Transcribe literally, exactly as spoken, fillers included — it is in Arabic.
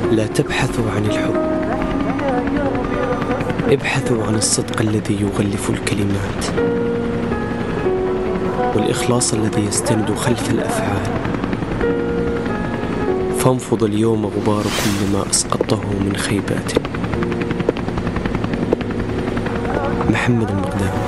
لا تبحثوا عن الحب، ابحثوا عن الصدق الذي يغلف الكلمات، والإخلاص الذي يستند خلف الأفعال. فانفض اليوم غبار كل ما أسقطته من خيبات. محمد المقدام.